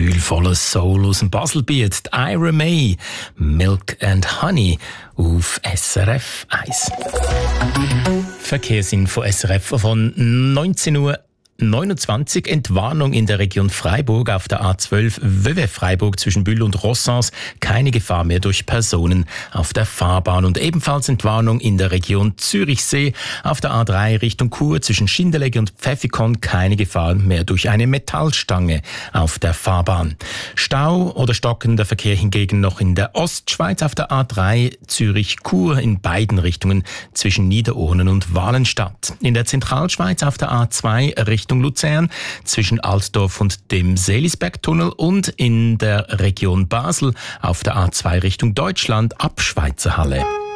gefühlvoller Soul aus dem Baselbiet. Ira May, Milk and Honey auf SRF 1. Verkehrsinfo SRF von 19:29 Uhr. Entwarnung in der Region Freiburg auf der A12 Vevey-Freiburg zwischen Bühl und Rossens. Keine Gefahr mehr durch Personen auf der Fahrbahn. Und ebenfalls Entwarnung in der Region Zürichsee auf der A3 Richtung Chur zwischen Schindeleck und Pfäffikon. Keine Gefahr mehr durch eine Metallstange auf der Fahrbahn. Stau oder stockender Verkehr hingegen noch in der Ostschweiz auf der A3 Zürich-Chur in beiden Richtungen zwischen Niederurnen und Walenstadt. In der Zentralschweiz auf der A2 Richtung Luzern zwischen Altdorf und dem Seelisbergtunnel und in der Region Basel auf der A2 Richtung Deutschland ab Schweizerhalle.